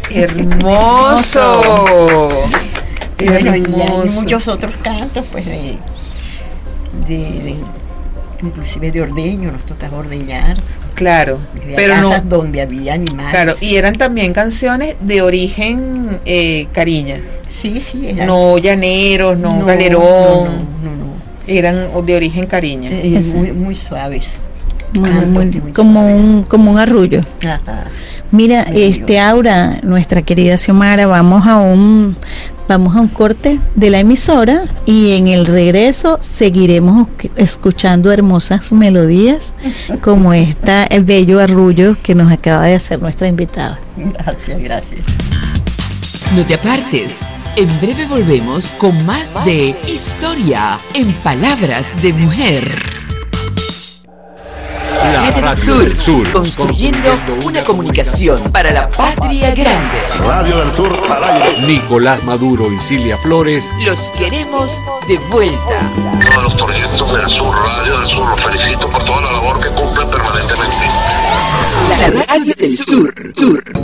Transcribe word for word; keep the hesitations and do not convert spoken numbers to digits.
¡Hermoso! Y bueno, y hay muchos otros cantos, pues de, de, de inclusive de ordeño, nos tocaba ordeñar. Claro, había pero no. donde había animales. Claro, y eran también canciones de origen eh, cariña. Sí, sí. Eran, no llaneros, no, no galerón. No, no, no, no. Eran de origen cariña. Eh, muy, muy suaves. Muy, Cantos muy, muy como suaves. un como un arrullo. Ajá. Mira, Muy este bien. Aura, nuestra querida Xiomara, vamos a un vamos a un corte de la emisora y en el regreso seguiremos escuchando hermosas melodías como esta el bello arrullo que nos acaba de hacer nuestra invitada. Gracias, gracias. No te apartes. En breve volvemos con más de Historia en Palabras de Mujer. La Radio Radio Sur, del Sur, construyendo una comunicación para la patria grande. Radio del Sur al aire. Nicolás Maduro y Cilia Flores. Los queremos de vuelta. Todos los proyectos del Sur, Radio del Sur, los felicito por toda la labor que cumplen permanentemente. La Radio del Sur, Sur.